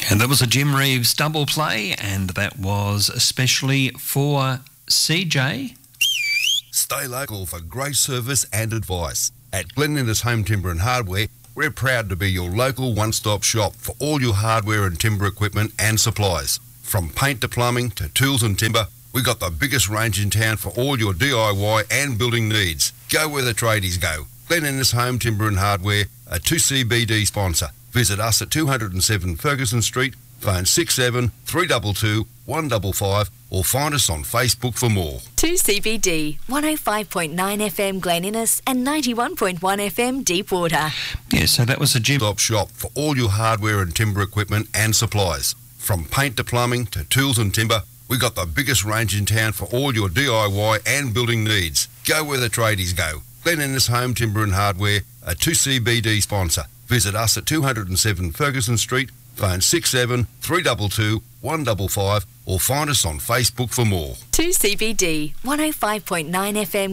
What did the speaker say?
And that was a Jim Reeves double play, and that was especially for CJ. Stay local for great service and advice. At Glen Innes Home Timber and Hardware, we're proud to be your local one-stop shop for all your hardware and timber equipment and supplies. From paint to plumbing to tools and timber, we got the biggest range in town for all your DIY and building needs. Go where the tradies go. Glen Innes Home Timber and Hardware, a 2CBD sponsor. Visit us at 207 Ferguson Street, phone 67 322 155, or find us on Facebook for more. 2CBD, 105.9 FM Glen Innes and 91.1 FM Deepwater. Yeah, so that was a Jim. Stop shop for all your hardware and timber equipment and supplies. From paint to plumbing to tools and timber, we got the biggest range in town for all your DIY and building needs. Go where the tradies go. Glen Innes Home Timber and Hardware, a 2CBD sponsor. Visit us at 207 Ferguson Street, phone 67 322 155, or find us on Facebook for more. 2CBD, 105.9 FM